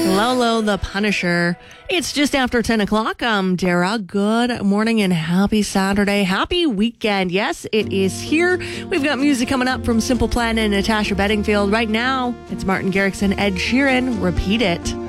Lolo the Punisher. It's just after 10 o'clock. I'm Dara. Good morning and happy Saturday. Happy weekend. Yes, it is here. We've got music coming up from Simple Plan and Natasha Bedingfield. Right now, it's Martin Garrix and Ed Sheeran. Repeat It.